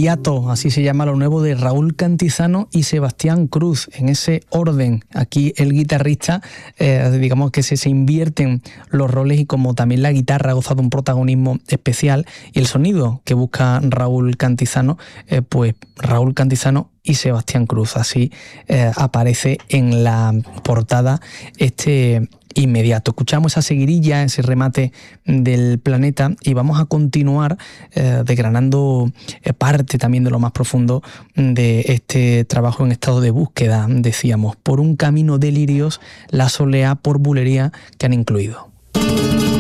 Inmediato, así se llama lo nuevo de Raúl Cantizano y Sebastián Cruz, en ese orden. Aquí el guitarrista, digamos que se invierten los roles, y como también la guitarra ha gozado un protagonismo especial, y el sonido que busca Raúl Cantizano, pues Raúl Cantizano y Sebastián Cruz, así aparece en la portada este Inmediato. Escuchamos esa seguirilla, ese remate del Planeta, y vamos a continuar desgranando parte también de lo más profundo de este trabajo en estado de búsqueda, decíamos, por un camino de lirios, la soleá por bulería que han incluido.